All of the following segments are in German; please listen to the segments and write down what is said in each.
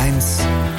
HR1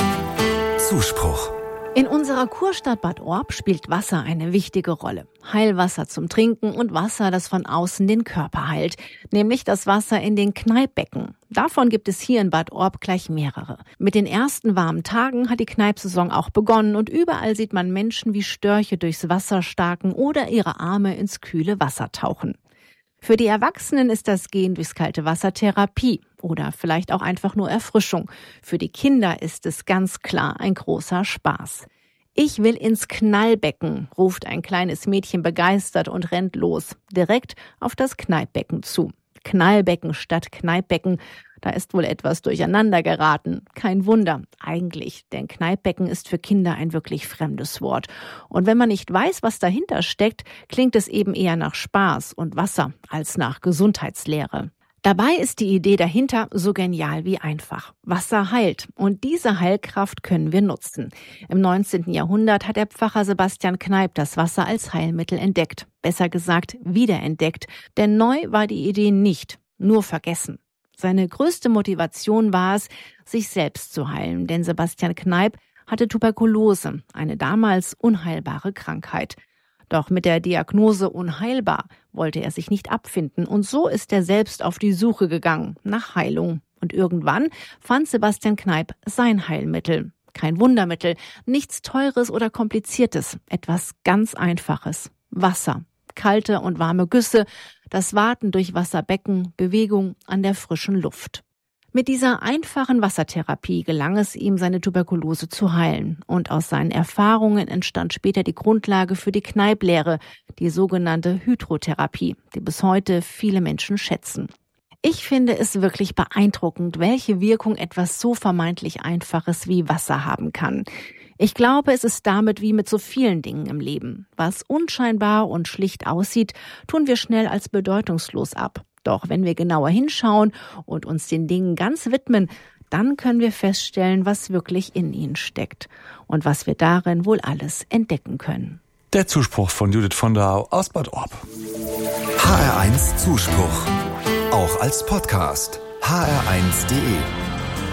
Zuspruch. In unserer Kurstadt Bad Orb spielt Wasser eine wichtige Rolle. Heilwasser zum Trinken und Wasser, das von außen den Körper heilt. Nämlich das Wasser in den Kneippbecken. Davon gibt es hier in Bad Orb gleich mehrere. Mit den ersten warmen Tagen hat die Kneipsaison auch begonnen und überall sieht man Menschen wie Störche durchs Wasser starken oder ihre Arme ins kühle Wasser tauchen. Für die Erwachsenen ist das Gehen durchs kalte Wasser Therapie oder vielleicht auch einfach nur Erfrischung. Für die Kinder ist es ganz klar ein großer Spaß. Ich will ins Knallbecken, ruft ein kleines Mädchen begeistert und rennt los, direkt auf das Kneippbecken zu. Knallbecken statt Kneippbecken, da ist wohl etwas durcheinander geraten. Kein Wunder, eigentlich, denn Kneippbecken ist für Kinder ein wirklich fremdes Wort. Und wenn man nicht weiß, was dahinter steckt, klingt es eben eher nach Spaß und Wasser als nach Gesundheitslehre. Dabei ist die Idee dahinter so genial wie einfach. Wasser heilt und diese Heilkraft können wir nutzen. Im 19. Jahrhundert hat der Pfarrer Sebastian Kneipp das Wasser als Heilmittel entdeckt. Besser gesagt, wiederentdeckt. Denn neu war die Idee nicht, nur vergessen. Seine größte Motivation war es, sich selbst zu heilen. Denn Sebastian Kneipp hatte Tuberkulose, eine damals unheilbare Krankheit. Doch mit der Diagnose unheilbar wollte er sich nicht abfinden und so ist er selbst auf die Suche gegangen nach Heilung. Und irgendwann fand Sebastian Kneipp sein Heilmittel. Kein Wundermittel, nichts Teures oder Kompliziertes, etwas ganz Einfaches. Wasser, kalte und warme Güsse, das Waten durch Wasserbecken, Bewegung an der frischen Luft. Mit dieser einfachen Wassertherapie gelang es ihm, seine Tuberkulose zu heilen. Und aus seinen Erfahrungen entstand später die Grundlage für die Kneipp-Lehre, die sogenannte Hydrotherapie, die bis heute viele Menschen schätzen. Ich finde es wirklich beeindruckend, welche Wirkung etwas so vermeintlich Einfaches wie Wasser haben kann. Ich glaube, es ist damit wie mit so vielen Dingen im Leben. Was unscheinbar und schlicht aussieht, tun wir schnell als bedeutungslos ab. Doch wenn wir genauer hinschauen und uns den Dingen ganz widmen, dann können wir feststellen, was wirklich in ihnen steckt und was wir darin wohl alles entdecken können. Der Zuspruch von Judith von der Au aus Bad Orb. HR1 Zuspruch. Auch als Podcast. hr1.de